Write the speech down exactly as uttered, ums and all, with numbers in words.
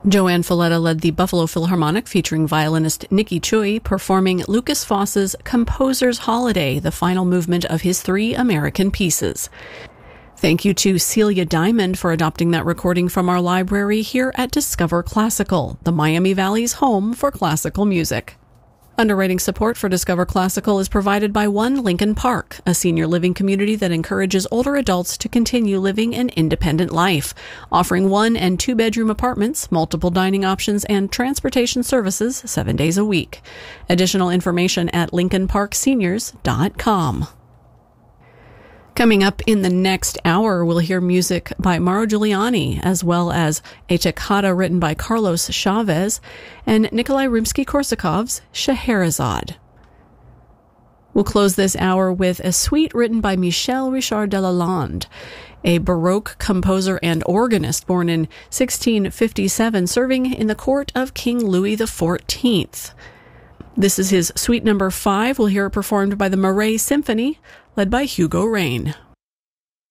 Joanne Folletta led the Buffalo Philharmonic featuring violinist Nikki Choi performing Lukas Foss's Composer's Holiday, the final movement of his three American pieces. Thank you to Celia Diamond for adopting that recording from our library here at Discover Classical, the Miami Valley's home for classical music. Underwriting support for Discover Classical is provided by One Lincoln Park, a senior living community that encourages older adults to continue living an independent life, offering one and two bedroom apartments, multiple dining options, and transportation services seven days a week. Additional information at lincoln park seniors dot com. Coming up in the next hour, we'll hear music by Mauro Giuliani, as well as a toccata written by Carlos Chavez and Nikolai Rimsky-Korsakov's Scheherazade. We'll close this hour with a suite written by Michel Richard de Lalande, a Baroque composer and organist born in sixteen fifty-seven, serving in the court of King Louis the fourteenth. This is his suite number five. We'll hear it performed by the Marais Symphony, led by Hugo Rain.